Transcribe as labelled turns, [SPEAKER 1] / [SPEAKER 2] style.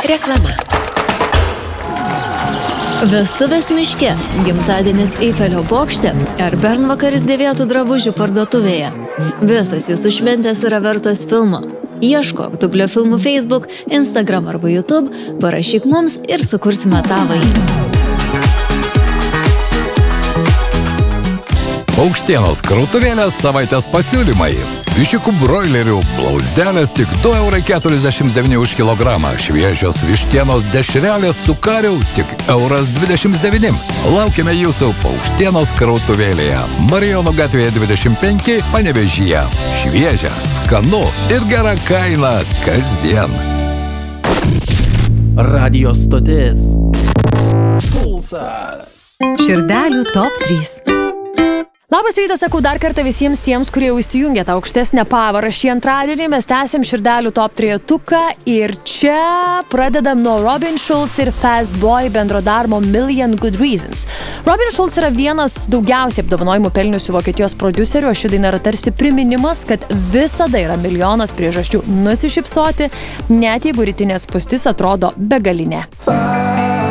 [SPEAKER 1] Reklama. Vestuvės miške, gimtadienis Eifelio bokšte ar bernvakaris dėvėtų drabužių parduotuvėje. Visos jūsų šventės yra vertos filmo. Ieškok Dublio filmų Facebook, Instagram arba YouTube, parašyk mums ir sukursime tavąjį.
[SPEAKER 2] Paukštienos krautuvėlės savaitės pasiūlymai. Viščiukų broilerių blauzdelės tik 2,49 € už kilogramą. Šviežios vištienos dešrelės su kariu tik 1,29 €. Laukiame jūsų Paukštienos krautuvėlėje. Marijono gatvėje 25, Panevėžyje. Šviežia, skanu ir gera kaina kasdien.
[SPEAKER 3] Radio stotis. Pulsas.
[SPEAKER 4] Širdelių top 3.
[SPEAKER 5] Labas rytas, sakau dar kartą visiems tiems, kurie jau įsijungė tą aukštesnę pavarą. Šį antradienį mes tęsim širdelių top 3 ir čia pradedam nuo Robin Schulz ir Fast Boy bendro darbo Million Good Reasons. Robin Schulz yra vienas daugiausiai apdovanojimų pelniusių Vokietijos prodiuserių, o ši daina yra tarsi priminimas, kad visada yra milijonas priežasčių nusišypsoti, net jeigu rytinė spūstis atrodo begalinė.